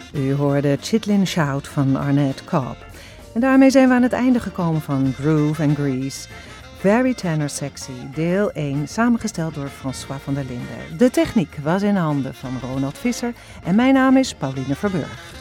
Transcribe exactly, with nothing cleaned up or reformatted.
U hoorde Chitlin Shout van Arnett Cobb. En daarmee zijn we aan het einde gekomen van Groove and Grease. Very Tenor Sexy, deel één, samengesteld door François van der Linden. De techniek was in handen van Ronald Visser en mijn naam is Pauline Verburg.